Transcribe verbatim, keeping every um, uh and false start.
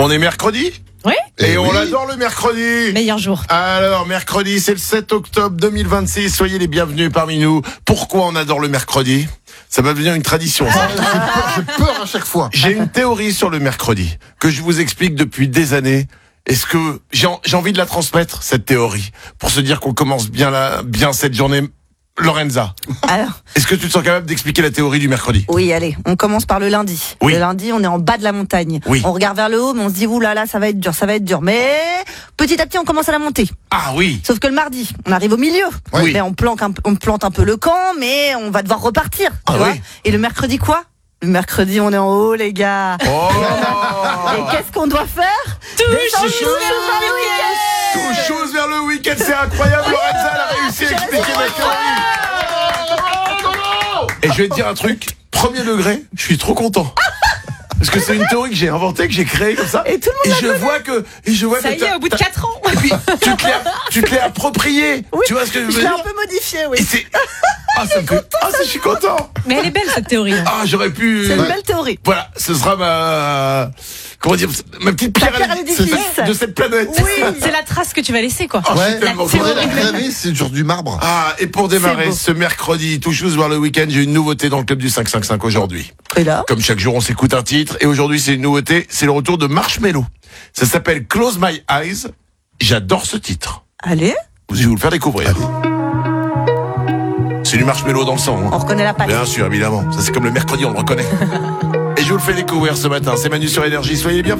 On est mercredi ? Oui. Et, Et on oui. adore le mercredi. Meilleur jour. Alors, mercredi, c'est le sept octobre deux mille vingt-six. Soyez les bienvenus parmi nous. Pourquoi on adore le mercredi ? Ça va devenir une tradition. ça. J'ai peur, j'ai peur à chaque fois. J'ai une théorie sur le mercredi que je vous explique depuis des années. Est-ce que j'ai, en- j'ai envie de la transmettre, cette théorie, pour se dire qu'on commence bien la, bien cette journée. Lorenza, Alors, est-ce que tu te sens capable d'expliquer la théorie du mercredi ? oui, allez, on commence par le lundi. Oui. Le lundi, on est en bas de la montagne. Oui. On regarde vers le haut, mais on se dit, ouh là là, ça va être dur, ça va être dur. Mais petit à petit, on commence à la monter. Ah oui. Sauf que le mardi, on arrive au milieu. Oui. Mais on plante, un, on plante un peu le camp, mais on va devoir repartir. Tu Ah vois. oui. Et le mercredi, quoi ? Le mercredi, on est en haut, les gars. Oh. Et qu'est-ce qu'on doit faire ? Touche Descendre chou- vers le week-end. Tout chose vers le week-end, c'est incroyable. Lorenza, elle a réussi à expliquer ma théorie. Et je vais te dire un truc, premier degré, je suis trop content. Parce que c'est une théorie que j'ai inventée, que j'ai créée comme ça. Et tout le monde Et je vois que, et je vois Ça que y est, t'as- au bout de t'as- quatre ans. Et puis, tu te l'es, tu te l'es approprié. Oui, Tu vois ce que je veux Je l'ai dire? un peu modifié, oui. Et c'est, ah, ça me fait, ah, ça, je suis content. Mais elle est belle cette théorie. hein. Ah, j'aurais pu, C'est une belle théorie. voilà, ce sera ma, comment dire, ma petite pierre, pierre à l'édifice. de cette planète. Oui. C'est la trace que tu vas laisser, quoi. Oh, je suis Ouais, tellement faudrait content. la graver, c'est sur du marbre. Ah, et pour démarrer C'est beau. ce mercredi, tout chose vers le week-end, j'ai une nouveauté dans le club du cinq cent cinquante-cinq aujourd'hui. Et là ? Comme chaque jour, on s'écoute un titre. Et aujourd'hui, c'est une nouveauté. C'est le retour de Marshmello. Ça s'appelle Close My Eyes. J'adore ce titre. Allez, Je vais vous le faire découvrir. C'est du Marshmello dans le sang. hein. on reconnaît la patte. Bien sûr, évidemment. Ça, c'est comme le mercredi, on le reconnaît. Et je vous le fais découvrir ce matin. C'est Manu sur Énergie. Soyez les bienvenus.